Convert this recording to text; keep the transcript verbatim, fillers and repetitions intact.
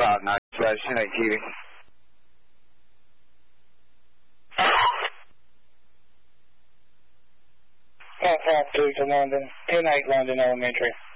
five nine slash ten eight Cutie. five five two to London, ten eight London Elementary.